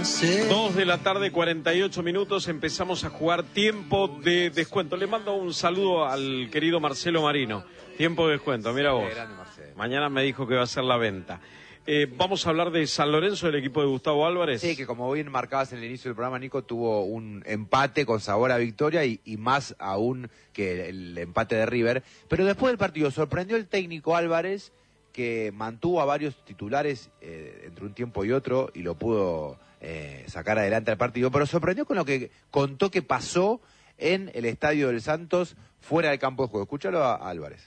2 de la tarde, 48 minutos, empezamos a jugar tiempo de descuento. Le mando un saludo al querido Marcelo Marino. Tiempo de descuento, mira vos. Mañana me dijo que va a ser la venta. Vamos a hablar de San Lorenzo, del equipo de Gustavo Álvarez. Sí, que como bien marcabas en el inicio del programa, Nico, tuvo un empate con sabor a victoria y más aún que el empate de River. Pero después del partido sorprendió el técnico Álvarez, que mantuvo a varios titulares entre un tiempo y otro y lo pudo sacar adelante al partido, pero sorprendió con lo que contó que pasó en el Estadio del Santos fuera del campo de juego. Escúchalo a Álvarez.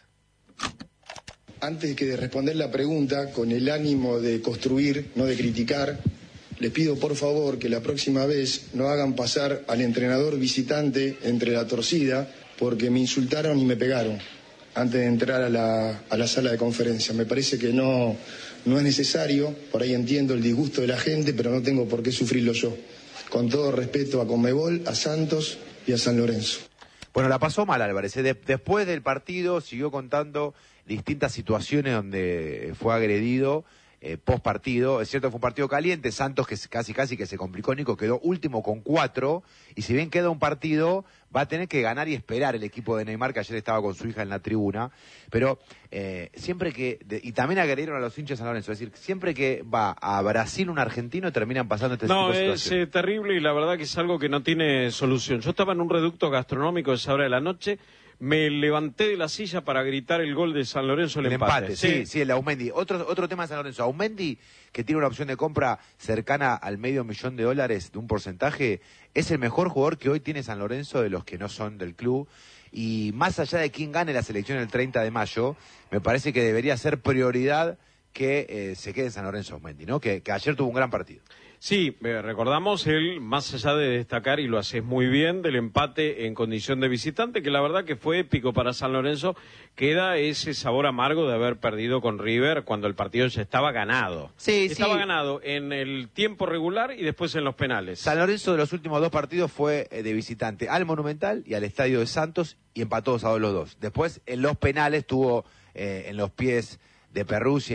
Antes que de responder la pregunta, con el ánimo de construir, no de criticar, les pido por favor que la próxima vez no hagan pasar al entrenador visitante entre la torcida, porque me insultaron y me pegaron antes de entrar a la sala de conferencia. Me parece que no es necesario, por ahí entiendo el disgusto de la gente, pero no tengo por qué sufrirlo yo. Con todo respeto a Conmebol, a Santos y a San Lorenzo. Bueno, la pasó mal Álvarez. Después del partido siguió contando distintas situaciones donde fue agredido post partido. Es cierto que fue un partido caliente, Santos que casi que se complicó, Nico, quedó último con 4, y si bien queda un partido, va a tener que ganar y esperar el equipo de Neymar, que ayer estaba con su hija en la tribuna, pero siempre que, y también agredieron a los hinchas de San Lorenzo, es decir, siempre que va a Brasil un argentino terminan pasando este tipo de situaciones. No, es terrible, y la verdad que es algo que no tiene solución. Yo estaba en un reducto gastronómico a esa hora de la noche, me levanté de la silla para gritar el gol de San Lorenzo, el empate. Sí, el Aumendi. Otro tema de San Lorenzo. Aumendi, que tiene una opción de compra cercana al $500,000 de un porcentaje, es el mejor jugador que hoy tiene San Lorenzo de los que no son del club. Y más allá de quién gane la selección el 30 de mayo, me parece que debería ser prioridad que se quede en San Lorenzo Aumendi, ¿no? Que ayer tuvo un gran partido. Sí, recordamos él, más allá de destacar, y lo haces muy bien, del empate en condición de visitante, que la verdad que fue épico para San Lorenzo, queda ese sabor amargo de haber perdido con River cuando el partido ya estaba ganado. Estaba ganado en el tiempo regular y después en los penales. San Lorenzo de los últimos 2 partidos fue de visitante al Monumental y al Estadio de Santos y empató 2-2 los dos. Después en los penales tuvo en los pies de Perruzzi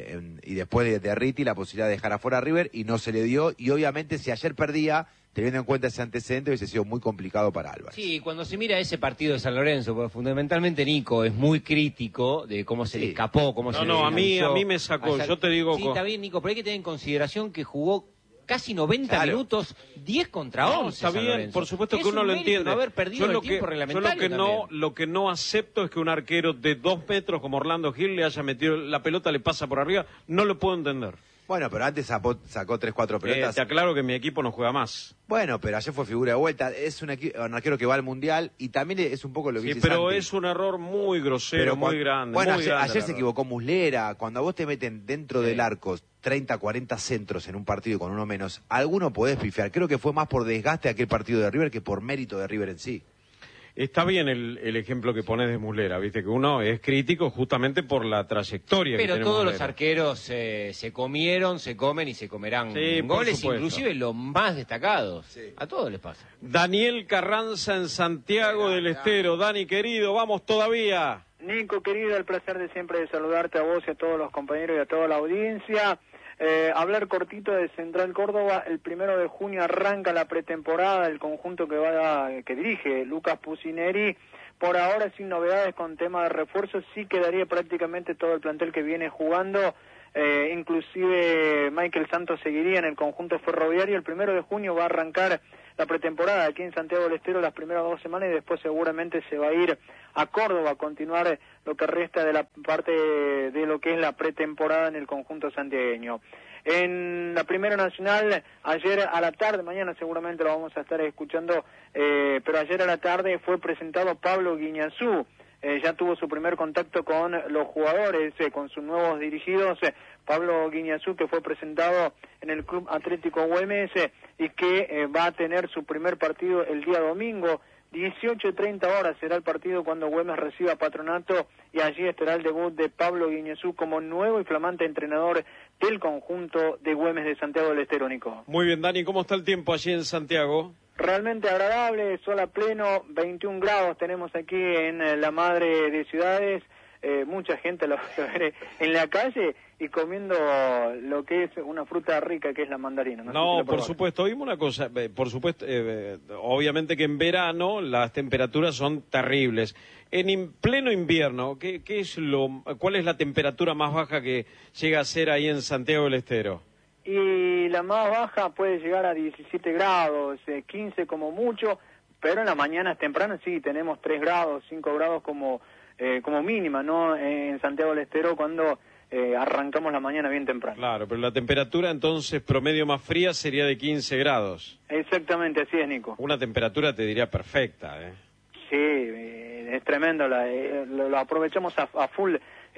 y después de Ritti la posibilidad de dejar afuera a River y no se le dio, y obviamente si ayer perdía, teniendo en cuenta ese antecedente, hubiese sido muy complicado para Álvarez. Sí, cuando se mira ese partido de San Lorenzo, porque fundamentalmente Nico es muy crítico de cómo se le escapó, cómo se le a mí me sacó, yo te digo... Sí, está bien, Nico, pero hay que tener en consideración que jugó casi 90 minutos, 10 contra 11. No, está bien, por supuesto que uno lo entiende. No haber perdido el tiempo reglamentario. Lo que no acepto es que un arquero de 2 metros como Orlando Gil le haya metido la pelota, le pasa por arriba, no lo puedo entender. Bueno, pero antes sacó 3-4 pelotas. Te aclaro que mi equipo no juega más. Bueno, pero ayer fue figura de vuelta. Es un arquero que va al Mundial y también es un poco lo que dice pero Santi. Es un error muy grosero, muy grande. Bueno, muy ayer se equivocó Muslera. Cuando a vos te meten dentro del arco 30, 40 centros en un partido con uno menos, alguno podés pifiar. Creo que fue más por desgaste aquel partido de River que por mérito de River en sí. Está bien el ejemplo que pones de Muslera, viste que uno es crítico justamente por la trayectoria que tiene Pero todos Muslera. los arqueros se comieron, se comen y se comerán goles, inclusive los más destacados. Sí. A todos les pasa. Daniel Carranza en Santiago del Estero. Dani, querido, vamos todavía. Nico, querido, el placer de siempre de saludarte a vos y a todos los compañeros y a toda la audiencia. Hablar cortito de Central Córdoba. El 1 de junio arranca la pretemporada, el conjunto que dirige Lucas Pusineri. Por ahora sin novedades con tema de refuerzos, sí quedaría prácticamente todo el plantel que viene jugando. Inclusive Michael Santos seguiría en el conjunto ferroviario. El 1 de junio va a arrancar la pretemporada aquí en Santiago del Estero las primeras 2 semanas y después seguramente se va a ir a Córdoba a continuar lo que resta de la parte de lo que es la pretemporada en el conjunto santiagueño. En la Primera Nacional, ayer a la tarde, mañana seguramente lo vamos a estar escuchando, pero ayer a la tarde fue presentado Pablo Guiñazú. Ya tuvo su primer contacto con los jugadores, con sus nuevos dirigidos, Pablo Guiñazú, que fue presentado en el Club Atlético Güemes y que va a tener su primer partido el día domingo. 18:30 horas será el partido cuando Güemes reciba Patronato, y allí estará el debut de Pablo Guiñazú como nuevo y flamante entrenador del conjunto de Güemes de Santiago del Estero, Nico. Muy bien, Dani, ¿cómo está el tiempo allí en Santiago? Realmente agradable, sol a pleno, 21 grados tenemos aquí en la madre de ciudades, mucha gente lo va a ver en la calle, y comiendo lo que es una fruta rica que es la mandarina. No, por supuesto. Oímos una cosa, por supuesto, obviamente que en verano las temperaturas son terribles. En pleno invierno, ¿cuál es la temperatura más baja que llega a ser ahí en Santiago del Estero? Y la más baja puede llegar a 17 grados, 15 como mucho, pero en las mañanas tempranas sí, tenemos 3 grados, 5 grados como mínima, ¿no? En Santiago del Estero cuando arrancamos la mañana bien temprano. Claro, pero la temperatura entonces promedio más fría sería de 15 grados. Exactamente, así es, Nico. Una temperatura te diría perfecta, ¿eh? Sí, es tremendo, lo aprovechamos a full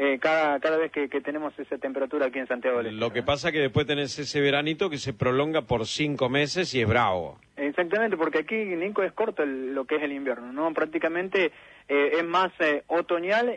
cada vez que tenemos esa temperatura aquí en Santiago del Estero. Lo que pasa que después tenés ese veranito que se prolonga por 5 meses y es bravo. Exactamente, porque aquí, Nico, es corto lo que es el invierno, ¿no? Prácticamente es más otoñal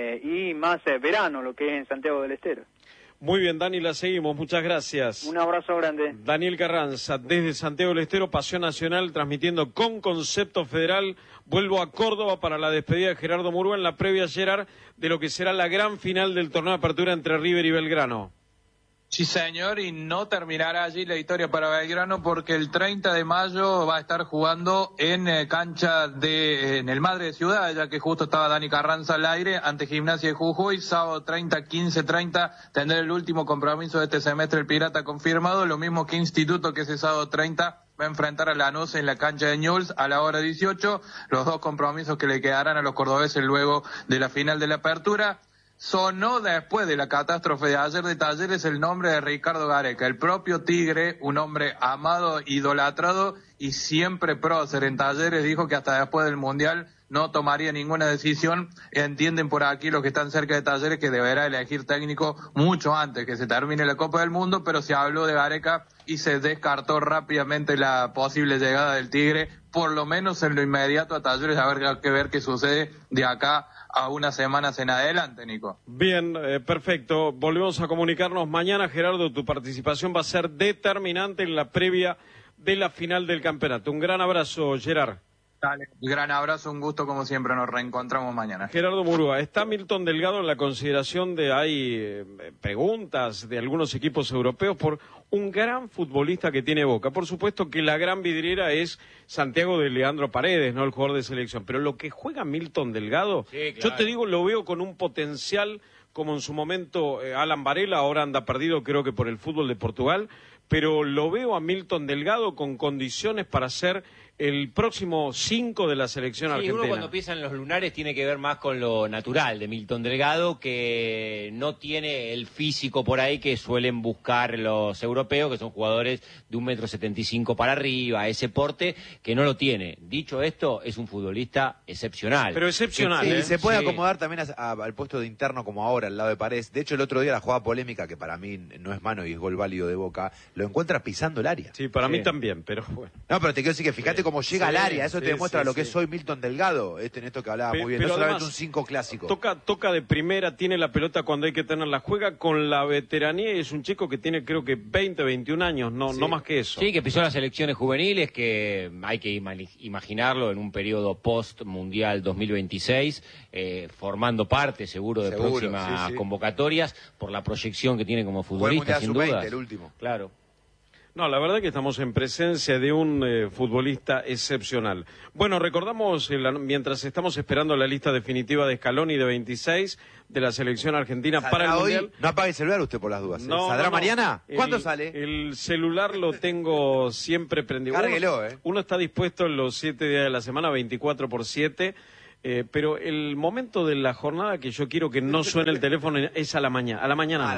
y más verano lo que es en Santiago del Estero. Muy bien, Dani, la seguimos. Muchas gracias. Un abrazo grande. Daniel Carranza, desde Santiago del Estero, Pasión Nacional, transmitiendo con concepto federal. Vuelvo a Córdoba para la despedida de Gerardo Murúa en la previa, Gerard, de lo que será la gran final del torneo de apertura entre River y Belgrano. Sí, señor, y no terminará allí la historia para Belgrano porque el 30 de mayo va a estar jugando en cancha en el Madre de Ciudad, ya que justo estaba Dani Carranza al aire ante Gimnasia de Jujuy. Sábado 30, 15:30 tendrá el último compromiso de este semestre el Pirata confirmado, lo mismo que Instituto, que ese sábado 30 va a enfrentar a Lanús en la cancha de Newell's a la hora 18, los dos compromisos que le quedarán a los cordobeses luego de la final de la apertura. Sonó después de la catástrofe de ayer de Talleres el nombre de Ricardo Gareca, el propio Tigre, un hombre amado, idolatrado y siempre prócer en Talleres, dijo que hasta después del Mundial no tomaría ninguna decisión. Entienden por aquí los que están cerca de Talleres que deberá elegir técnico mucho antes que se termine la Copa del Mundo, pero se habló de Gareca y se descartó rápidamente la posible llegada del Tigre, por lo menos en lo inmediato a Talleres, a ver que ver qué sucede de acá a unas semanas en adelante, Nico. Bien, perfecto. Volvemos a comunicarnos mañana. Gerardo, tu participación va a ser determinante en la previa de la final del campeonato. Un gran abrazo, Gerard. Dale, gran abrazo, un gusto como siempre, nos reencontramos mañana. Gerardo Murúa, ¿está Milton Delgado en la consideración de hay preguntas de algunos equipos europeos por un gran futbolista que tiene Boca? Por supuesto que la gran vidriera es Santiago de Leandro Paredes, no el jugador de selección, pero lo que juega Milton Delgado, sí, claro. Yo te digo, lo veo con un potencial como en su momento Alan Varela, ahora anda perdido creo que por el fútbol de Portugal, pero lo veo a Milton Delgado con condiciones para ser el próximo 5 de la selección argentina. Uno cuando piensa en los lunares tiene que ver más con lo natural de Milton Delgado, que no tiene el físico por ahí que suelen buscar los europeos, que son jugadores de 1,75 m para arriba, ese porte, que no lo tiene. Dicho esto, es un futbolista excepcional. Pero excepcional, sí, se puede sí. acomodar también al puesto de interno como ahora, al lado de Paredes. De hecho, el otro día la jugada polémica, que para mí no es mano y es gol válido de Boca, lo encuentra pisando el área. Sí, para mí también, pero bueno. No, pero te quiero decir que fíjate cómo llega al área, eso te demuestra lo que es hoy Milton Delgado, en esto que hablaba muy bien, no solamente un 5 clásico. Toca de primera, tiene la pelota cuando hay que tenerla, juega con la veteranía y es un chico que tiene creo que 20, 21 años, no más que eso. Sí, que pisó las selecciones juveniles, que hay que imaginarlo en un periodo post-mundial 2026, formando parte seguro de próximas convocatorias, por la proyección que tiene como futbolista, sin duda. El último. Claro. No, la verdad que estamos en presencia de un futbolista excepcional. Bueno, recordamos, mientras estamos esperando la lista definitiva de Scaloni de 26 de la selección argentina para el Mundial. No apague el celular usted por las dudas. No, ¿Saldrá mañana? ¿Cuándo sale? El celular lo tengo siempre prendido. Cárguelo, Uno está dispuesto los 7 días de la semana, 24/7. Pero el momento de la jornada que yo quiero que no suene el teléfono es a la mañana. A la mañana.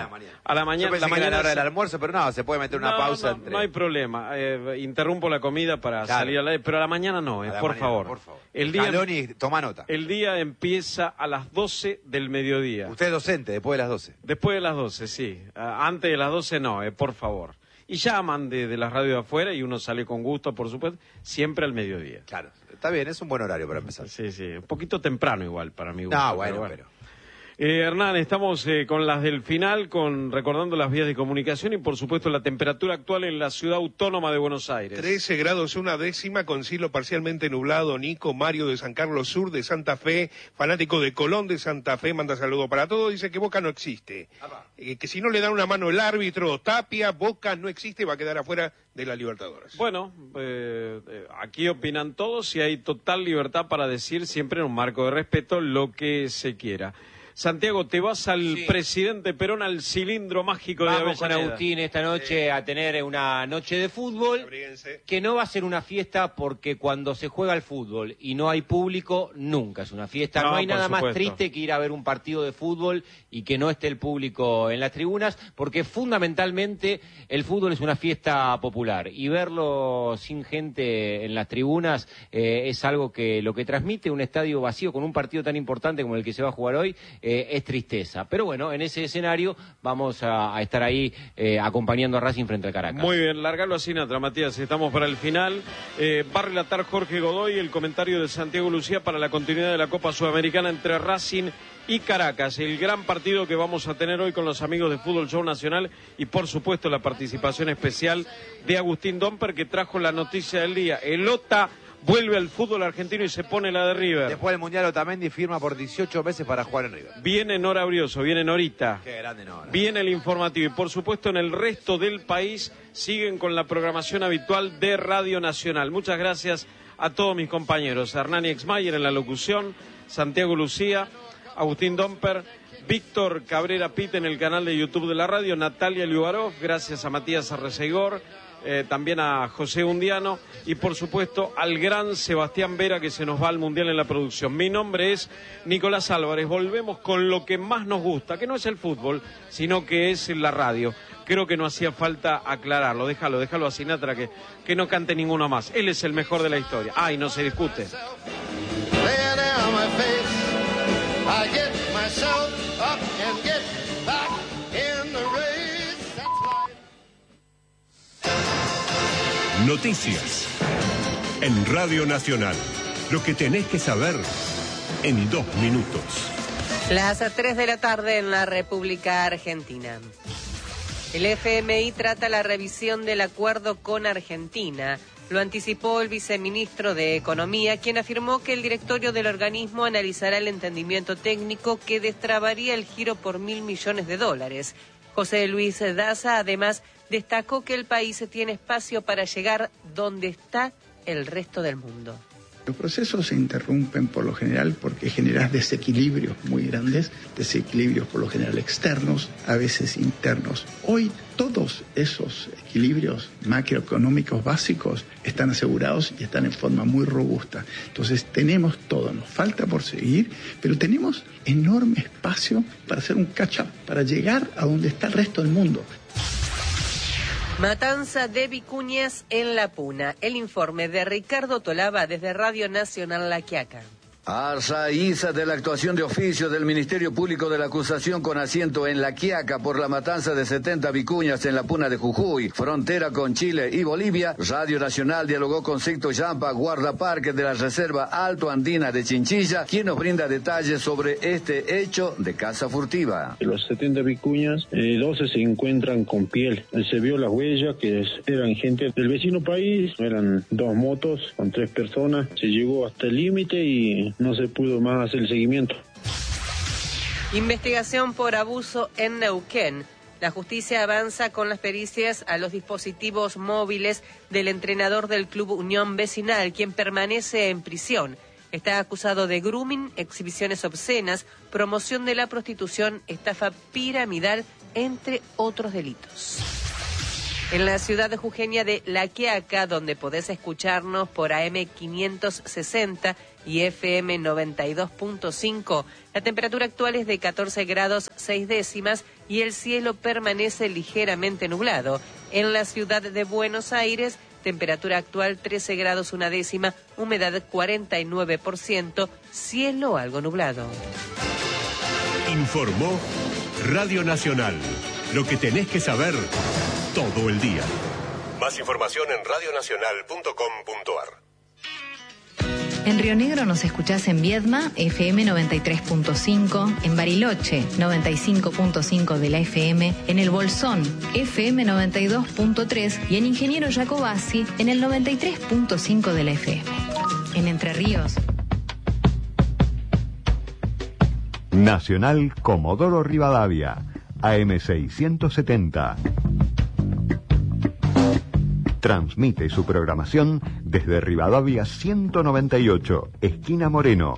Yo pensé que era la hora del almuerzo, pero no, se puede meter una pausa. No hay problema. Interrumpo la comida para salir al aire, pero a la mañana no, por favor. Scaloni, toma nota. El día empieza a las 12 del mediodía. Usted es docente, después de las 12. Después de las 12, sí. Antes de las 12 no, por favor. Y llaman de la radio de afuera y uno sale con gusto, por supuesto, siempre al mediodía. Claro, está bien, es un buen horario para empezar. Sí, un poquito temprano igual para mí. No, bueno, pero... Hernán, estamos con las del final, recordando las vías de comunicación y por supuesto la temperatura actual en la ciudad autónoma de Buenos Aires. 13 grados 1 décima con cielo parcialmente nublado. Nico Mario de San Carlos Sur de Santa Fe, fanático de Colón de Santa Fe, manda saludo para todos, dice que Boca no existe. Que si no le dan una mano el árbitro Tapia, Boca no existe, va a quedar afuera de la Libertadores. Bueno, aquí opinan todos y hay total libertad para decir siempre en un marco de respeto lo que se quiera. Santiago, te vas al presidente Perón, al cilindro mágico de Avellaneda. Vamos con Agustín esta noche a tener una noche de fútbol, que no va a ser una fiesta porque cuando se juega al fútbol y no hay público, nunca es una fiesta. No hay nada más triste que ir a ver un partido de fútbol y que no esté el público en las tribunas, porque fundamentalmente el fútbol es una fiesta popular y verlo sin gente en las tribunas es algo que lo que transmite un estadio vacío con un partido tan importante como el que se va a jugar hoy. Es tristeza, pero bueno, en ese escenario vamos a estar ahí acompañando a Racing frente al Caracas. Muy bien, largalo a Sinatra, Matías, estamos para el final. Va a relatar Jorge Godoy el comentario de Santiago Lucía para la continuidad de la Copa Sudamericana entre Racing y Caracas, el gran partido que vamos a tener hoy con los amigos de Fútbol Show Nacional y por supuesto la participación especial de Agustín Domper, que trajo la noticia del día. El OTA vuelve al fútbol argentino y se pone la de River. Después del Mundial Otamendi firma por 18 meses para jugar en River. Viene Nora Brioso, viene Norita. Qué grande Nora. Viene el informativo y por supuesto en el resto del país siguen con la programación habitual de Radio Nacional. Muchas gracias a todos mis compañeros. Hernán Exmayer en la locución, Santiago Lucía, Agustín Domper, Víctor Cabrera Pite en el canal de YouTube de la radio, Natalia Liubarov, gracias a Matías Arreceigor, también a José Undiano y por supuesto al gran Sebastián Vera, que se nos va al Mundial en la producción. Mi nombre es Nicolás Álvarez. Volvemos con lo que más nos gusta, que no es el fútbol, sino que es la radio. Creo que no hacía falta aclararlo. Déjalo a Sinatra que no cante ninguno más. Él es el mejor de la historia. Y no se discute. Noticias en Radio Nacional. Lo que tenés que saber en 2 minutos. Las 3 de la tarde en la República Argentina. El FMI trata la revisión del acuerdo con Argentina. Lo anticipó el viceministro de Economía, quien afirmó que el directorio del organismo analizará el entendimiento técnico que destrabaría el giro por $1.000 millones. José Luis Daza, además, destacó que el país tiene espacio para llegar donde está el resto del mundo. Los procesos se interrumpen por lo general porque generas desequilibrios muy grandes, desequilibrios por lo general externos, a veces internos. Hoy todos esos equilibrios macroeconómicos básicos están asegurados y están en forma muy robusta. Entonces tenemos todo, nos falta por seguir, pero tenemos enorme espacio para hacer un catch-up, para llegar a donde está el resto del mundo. Matanza de vicuñas en La Puna. El informe de Ricardo Tolaba desde Radio Nacional La Quiaca. A raíz de la actuación de oficio del Ministerio Público de la acusación con asiento en La Quiaca por la matanza de 70 vicuñas en la Puna de Jujuy, frontera con Chile y Bolivia, Radio Nacional dialogó con Sicto Yampa, guardaparque de la Reserva Alto Andina de Chinchilla, quien nos brinda detalles sobre este hecho de caza furtiva. Los 70 vicuñas, 12 se encuentran con piel. Se vio las huellas que eran gente del vecino país, eran 2 motos con 3 personas. Se llegó hasta el límite y no se pudo más hacer el seguimiento. Investigación por abuso en Neuquén. La justicia avanza con las pericias a los dispositivos móviles del entrenador del Club Unión Vecinal, quien permanece en prisión. Está acusado de grooming, exhibiciones obscenas, promoción de la prostitución, estafa piramidal, entre otros delitos. En la ciudad de jujeña de La Quiaca, donde podés escucharnos por AM 560 y FM 92.5, la temperatura actual es de 14 grados 6 décimas y el cielo permanece ligeramente nublado. En la ciudad de Buenos Aires, temperatura actual 13 grados 1 décima, humedad 49%, cielo algo nublado. Informó Radio Nacional. Lo que tenés que saber todo el día. Más información en radionacional.com.ar. En Río Negro nos escuchás en Viedma, FM 93.5, en Bariloche, 95.5 de la FM, en El Bolsón, FM 92.3 y en Ingeniero Jacobasi, en el 93.5 de la FM. En Entre Ríos. Nacional Comodoro Rivadavia, AM670. Transmite su programación desde Rivadavia 198, esquina Moreno.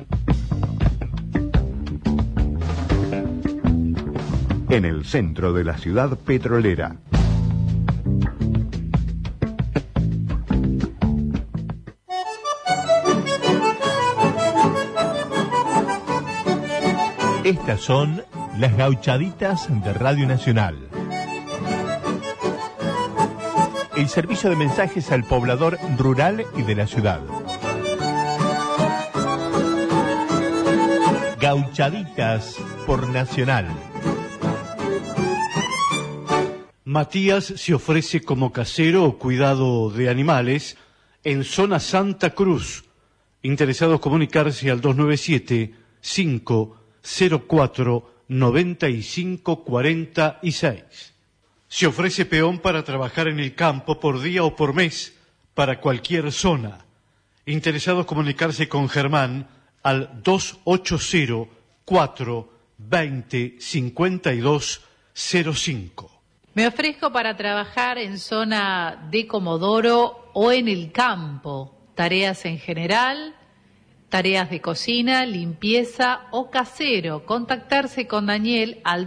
En el centro de la ciudad petrolera. Estas son las gauchaditas de Radio Nacional. El servicio de mensajes al poblador rural y de la ciudad. Gauchaditas por Nacional. Matías se ofrece como casero o cuidado de animales en zona Santa Cruz. Interesados comunicarse al 297-504-9546. Se ofrece peón para trabajar en el campo por día o por mes, para cualquier zona. Interesados comunicarse con Germán al 280-420-5205. Me ofrezco para trabajar en zona de Comodoro o en el campo. Tareas en general, tareas de cocina, limpieza o casero. Contactarse con Daniel al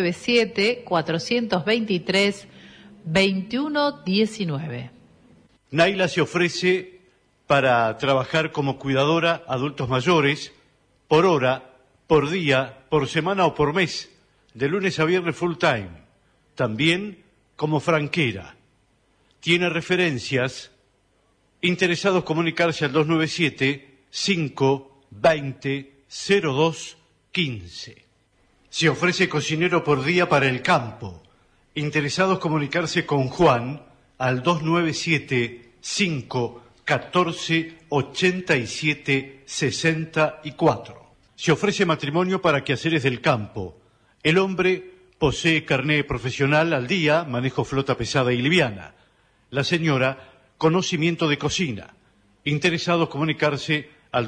297-423-2119. Naila se ofrece para trabajar como cuidadora adultos mayores, por hora, por día, por semana o por mes, de lunes a viernes full time. También como franquera. Tiene referencias. Interesados comunicarse al 297-520-0215. Se ofrece cocinero por día para el campo. Interesados comunicarse con Juan al 297-514-8764. Se ofrece matrimonio para quehaceres del campo. El hombre posee carné profesional al día, manejo flota pesada y liviana. La señora, conocimiento de cocina. Interesados comunicarse al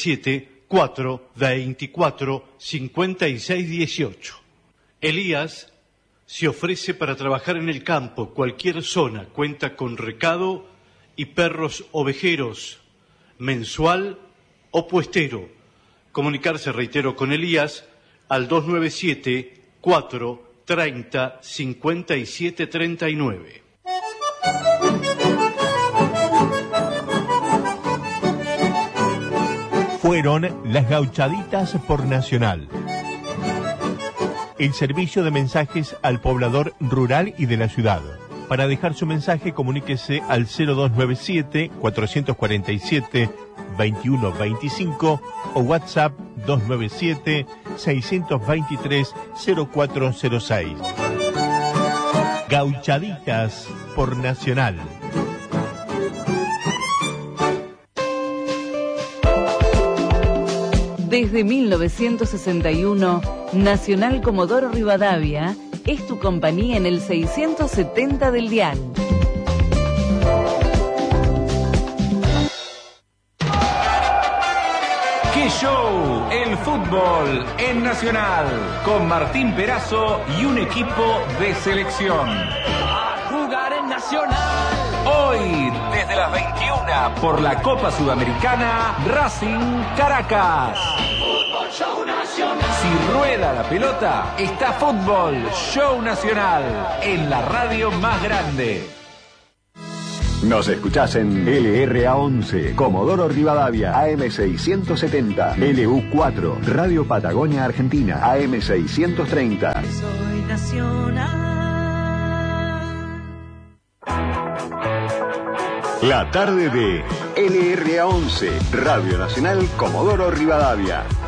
297-424-5618. Elías se ofrece para trabajar en el campo, cualquier zona. Cuenta con recado y perros ovejeros, mensual o puestero. Comunicarse, reitero, con Elías al 297-430-5739. Fueron las gauchaditas por Nacional. El servicio de mensajes al poblador rural y de la ciudad. Para dejar su mensaje, comuníquese al 0297-447-2125 o WhatsApp 297-623-0406. Gauchaditas por Nacional. Desde 1961, Nacional Comodoro Rivadavia es tu compañía en el 670 del dial. ¡Qué show! El fútbol en Nacional, con Martín Perazo y un equipo de selección. A jugar en Nacional. Hoy, desde las 21, por la Copa Sudamericana, Racing Caracas. Fútbol Show Nacional. Si rueda la pelota, está Fútbol Show Nacional, en la radio más grande. Nos escuchás en LRA11, Comodoro Rivadavia, AM670, LU4, Radio Patagonia Argentina, AM630. Soy Nacional. La tarde de LRA11, Radio Nacional Comodoro Rivadavia,